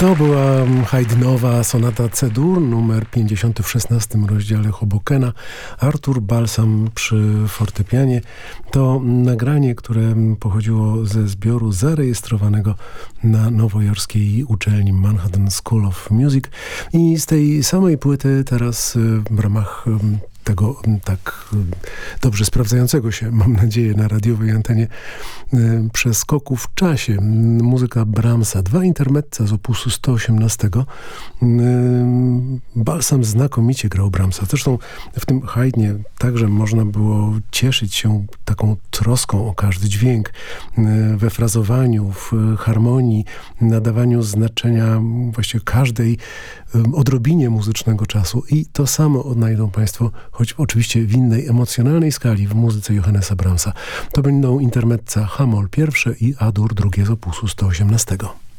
To była Haydnowa sonata C-dur, numer 50 w 16 rozdziale Hobokena. Artur Balsam przy fortepianie. To nagranie, które pochodziło ze zbioru zarejestrowanego na nowojorskiej uczelni Manhattan School of Music. I z tej samej płyty teraz w ramach tego tak dobrze sprawdzającego się, mam nadzieję, na radiowej antenie przeskoku w czasie. Muzyka Brahmsa, 2 intermezza z opusu 118. Balsam znakomicie grał Brahmsa. Zresztą w tym Haydnie także można było cieszyć się taką troską o każdy dźwięk, we frazowaniu, w harmonii, nadawaniu znaczenia właściwie każdej odrobinie muzycznego czasu. I to samo odnajdą Państwo, choć oczywiście w innej emocjonalnej skali, w muzyce Johannesa Brahmsa. To będą intermezza H-moll pierwsze i A-dur drugie z opusu 118.